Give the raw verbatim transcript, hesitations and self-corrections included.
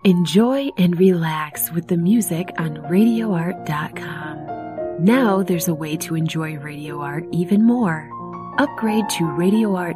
Enjoy and relax with the music on radio art dot com. Now there's a way to enjoy Radio Art even more. Upgrade to Radio Art